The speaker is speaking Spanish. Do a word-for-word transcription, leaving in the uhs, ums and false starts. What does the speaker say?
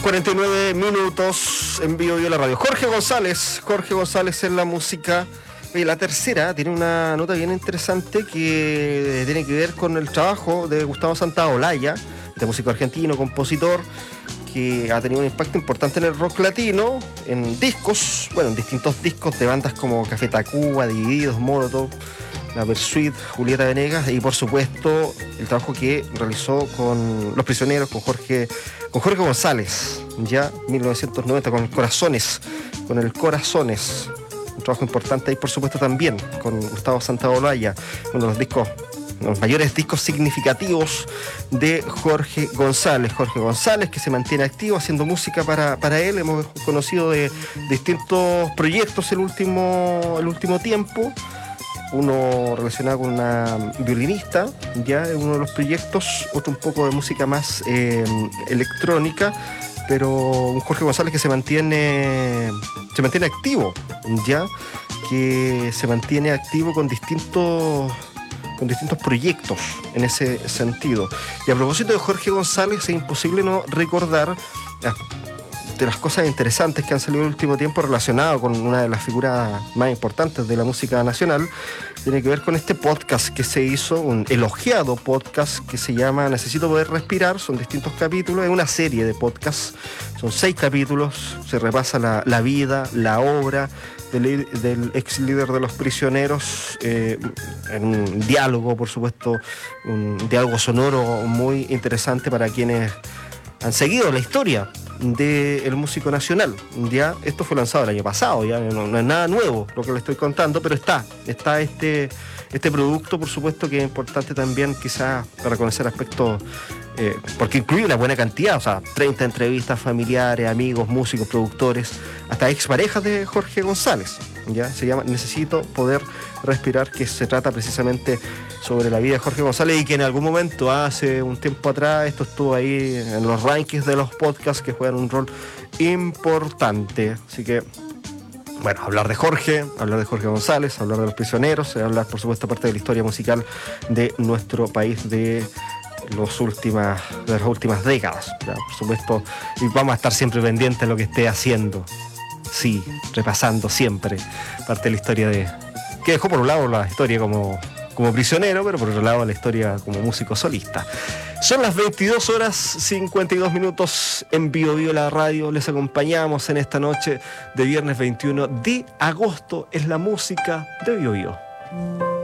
cuarenta y nueve minutos en vivo y en la radio. Jorge González, Jorge González en la música. Y la tercera tiene una nota bien interesante que tiene que ver con el trabajo de Gustavo Santaolalla, de músico argentino, compositor, que ha tenido un impacto importante en el rock latino, en discos, bueno, en distintos discos de bandas como Café Tacuba, Divididos, Molotov, La Versuit, Julieta Venegas y por supuesto el trabajo que realizó con Los Prisioneros, con Jorge, con Jorge González, ya mil novecientos noventa, con el Corazones, con el Corazones. Un trabajo importante ahí, por supuesto, también con Gustavo Santaolalla, uno de los discos, los mayores discos significativos de Jorge González. Jorge González, que se mantiene activo haciendo música para, para él. Hemos conocido de distintos proyectos el último, el último tiempo. Uno relacionado con una violinista, ya en uno de los proyectos, otro un poco de música más eh, electrónica, pero un Jorge González que se mantiene se mantiene activo, ya que se mantiene activo con distintos con distintos proyectos en ese sentido. Y a propósito de Jorge González, es imposible no recordar de las cosas interesantes que han salido en el último tiempo relacionado con una de las figuras más importantes de la música nacional. Tiene que ver con este podcast que se hizo, un elogiado podcast que se llama Necesito Poder Respirar. Son distintos capítulos, es una serie de podcasts, son seis capítulos, se repasa la, la vida, la obra del, del ex líder de Los Prisioneros, eh, en un diálogo, por supuesto, un diálogo sonoro muy interesante para quienes han seguido la historia del músico nacional. Ya esto fue lanzado el año pasado, ya no, no es nada nuevo lo que le estoy contando, pero está, está este, este producto, por supuesto, que es importante también quizás para conocer aspectos, eh, porque incluye una buena cantidad, o sea, treinta entrevistas, familiares, amigos, músicos, productores, hasta exparejas de Jorge González. Ya se llama Necesito Poder Respirar, que se trata precisamente sobre la vida de Jorge González y que en algún momento, hace un tiempo atrás, esto estuvo ahí en los rankings de los podcasts que juegan un rol importante. Así que, bueno, hablar de Jorge, hablar de Jorge González, hablar de Los Prisioneros, hablar, por supuesto, parte de la historia musical de nuestro país de los últimas, de las últimas décadas, ya, por supuesto, y vamos a estar siempre pendientes de lo que esté haciendo. Sí, repasando siempre parte de la historia de... que dejó por un lado la historia como, como prisionero, pero por otro lado la historia como músico solista. Son las veintidós horas cincuenta y dos minutos en Bio Bio la radio. Les acompañamos en esta noche de viernes veintiuno de agosto. Es la música de Bio Bio.